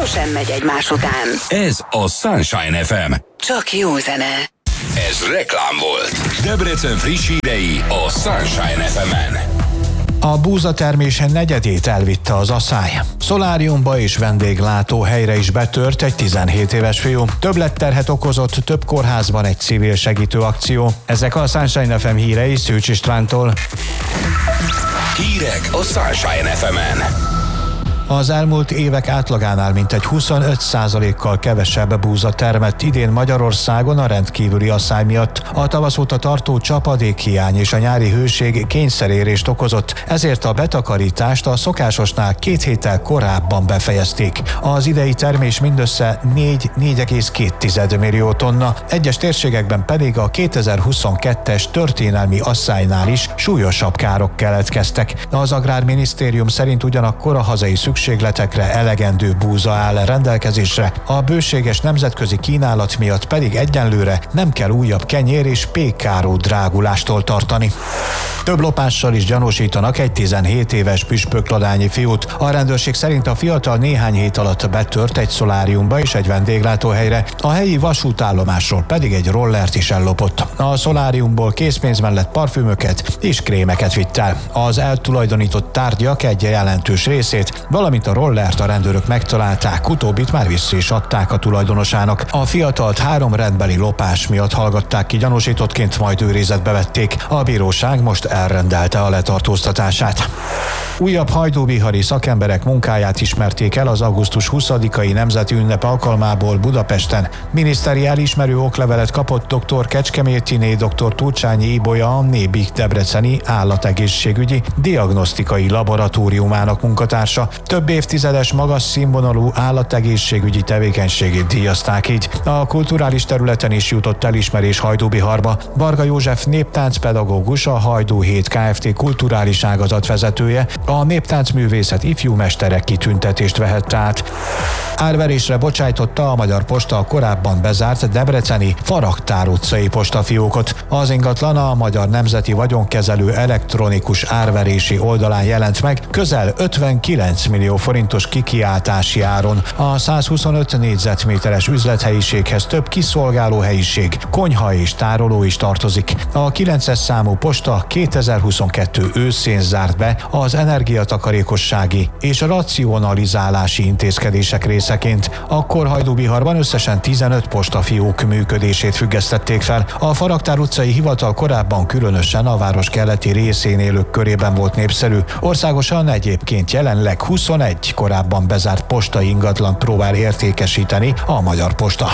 sosem megy egymás után. Ez a Sunshine FM. Csak jó zene. Ez reklám volt. Debrecen friss hírei a Sunshine FM-en. A búzatermés negyedét elvitte az asszály. Szoláriumba és vendéglátóhelyre is betört egy 17 éves fiú. Többletterhet okozott több kórházban egy civil segítő akció. Ezek a Sunshine FM hírei Szűcs Istvántól. Hírek a Sunshine FM-en. Az elmúlt évek átlagánál mintegy 25%-kal kevesebb búza termett idén Magyarországon a rendkívüli asszály miatt. A tavasz óta tartó csapadékhiány és a nyári hőség kényszerérést okozott, ezért a betakarítást a szokásosnál 2 héttel korábban befejezték. Az idei termés mindössze 4,2 millió tonna, egyes térségekben pedig a 2022-es történelmi asszálynál is súlyosabb károk keletkeztek. Az Agrárminisztérium szerint ugyanakkor a hazai szükségletekre elegendő búza áll rendelkezésre, a bőséges nemzetközi kínálat miatt pedig egyenlőre nem kell újabb kenyér és pékáró drágulástól tartani. Több lopással is gyanúsítanak egy 17 éves püspökladányi fiút. A rendőrség szerint a fiatal néhány hét alatt betört egy szoláriumba és egy vendéglátóhelyre, a helyi vasútállomásról pedig egy rollert is ellopott. A szoláriumból készpénz mellett parfümöket és krémeket vitt el. Az eltulajdonított tárgyak egy jelentős részét, valamint a rollert a rendőrök megtalálták, utóbbit már vissza is adták a tulajdonosának. A fiatalt 3 rendbeli lopás miatt hallgatták ki gyanúsítottként, majd őrizetbe vették. A bíróság most elrendelte a letartóztatását. Újabb hajdúbihari szakemberek munkáját ismerték el az augusztus 20-ai nemzeti ünnep alkalmából Budapesten. Miniszteri elismerő oklevelet kapott dr. Kecskemétiné dr. Tulcsányi Ibolya, a Nébik Debreceni Állategészségügyi Diagnosztikai Laboratóriumának munkatársa. Több évtizedes magas színvonalú állategészségügyi tevékenységét díjazták így. A kulturális területen is jutott elismerés Hajdúbiharba. Varga József néptáncpedagógus, a Hajdú Hét Kft. Kulturális ágazat vezetője, a néptáncművészet ifjú mestere kitüntetést vehette át. Árverésre bocsájtotta a Magyar Posta a korábban bezárt debreceni Faraktár utcai postafiókot. Az ingatlan a Magyar Nemzeti Vagyonkezelő elektronikus árverési oldalán jelent meg közel 59 millió forintos kikiáltási áron. A 125 négyzetméteres üzlethelyiséghez több kiszolgáló helyiség, konyha és tároló is tartozik. A 9-es számú posta 2022 őszén zárt be az energiatakarékossági és racionalizálási intézkedések részeként. Akkor Hajdúbiharban összesen 15 postafiók működését függesztették fel. A Faraktár utcai hivatal korábban különösen a város keleti részén élők körében volt népszerű. Országosan egyébként jelenleg 21 korábban bezárt postai ingatlant próbál értékesíteni a Magyar Posta.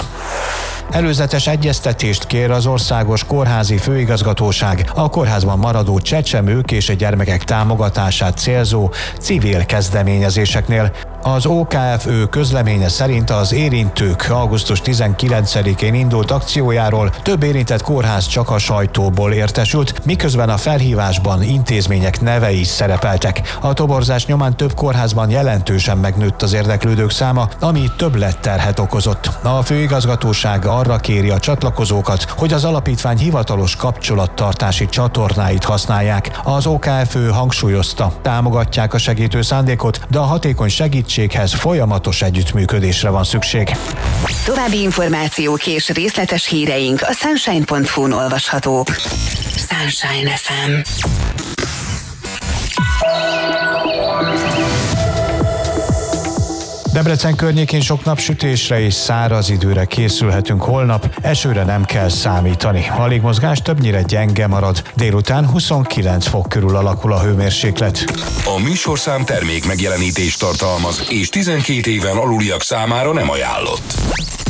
Előzetes egyeztetést kér az Országos Kórházi Főigazgatóság a kórházban maradó csecsemők és gyermekek támogatását célzó civil kezdeményezéseknél. Az OKFÖ közleménye szerint az érintők augusztus 19-én indult akciójáról több érintett kórház csak a sajtóból értesült, miközben a felhívásban intézmények nevei is szerepeltek. A toborzás nyomán több kórházban jelentősen megnőtt az érdeklődők száma, ami többletterhet okozott. A főigazgatóság arra kéri a csatlakozókat, hogy az alapítvány hivatalos kapcsolattartási csatornáit használják. Az OKFÖ hangsúlyozta, támogatják a segítő szándékot, de a hatékony segítséghez folyamatos együttműködésre van szükség. További információk és részletes híreink a sunshine.hu-n olvashatók. Sunshine FM. Debrecen környékén sok napsütésre és száraz időre készülhetünk holnap, esőre nem kell számítani. A légmozgás többnyire gyenge marad, délután 29 fok körül alakul a hőmérséklet. A műsorszám termék megjelenítést tartalmaz, és 12 éven aluliak számára nem ajánlott.